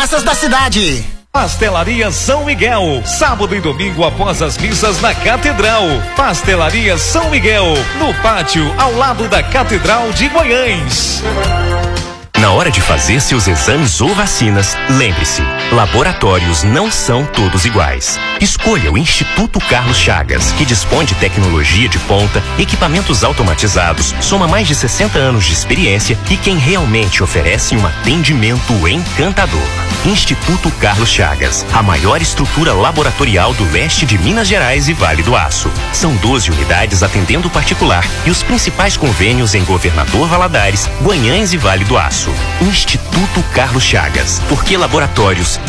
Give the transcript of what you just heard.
praças da cidade. Pastelaria São Miguel, sábado e domingo após as missas na Catedral. Pastelaria São Miguel, no pátio ao lado da Catedral de Goiânia. Na hora de fazer seus exames ou vacinas, lembre-se, laboratórios não são todos iguais. Escolha o Instituto Carlos Chagas, que dispõe de tecnologia de ponta, equipamentos automatizados, soma mais de 60 anos de experiência e quem realmente oferece um atendimento encantador. Instituto Carlos Chagas, a maior estrutura laboratorial do leste de Minas Gerais e Vale do Aço. São 12 unidades atendendo particular e os principais convênios em Governador Valadares, Guanhães e Vale do Aço. Instituto Carlos Chagas, porque laboratórios